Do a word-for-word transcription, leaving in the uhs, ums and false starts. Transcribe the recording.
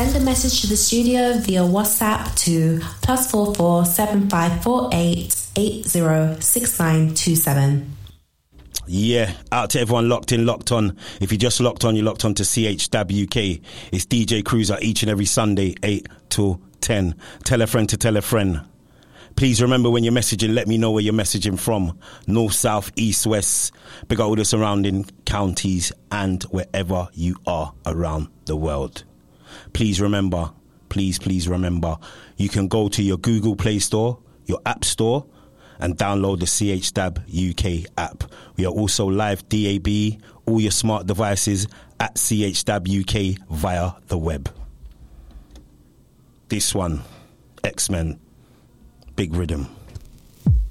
send a message to the studio via WhatsApp to plus four four seven five four eight eight zero six nine two seven. Yeah, out to everyone locked in, locked on. If you just locked on, you're locked on to C H W K. It's D J Cruiser each and every Sunday, eight till ten. Tell a friend to tell a friend. Please remember when you're messaging, let me know where you're messaging from. North, south, east, west. Big up all the surrounding counties and wherever you are around the world. Please remember, please, please remember, you can go to your Google Play Store, your App Store, and download the C H D A B U K app. We are also live D A B, all your smart devices at C H D A B U K via the web. This one, X-Men, Big Rhythm.